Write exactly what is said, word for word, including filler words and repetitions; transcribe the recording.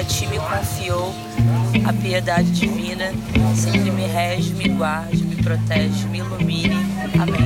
ti me confiou a piedade divina, sempre me rege, me guarde, me protege, me ilumine. Amém.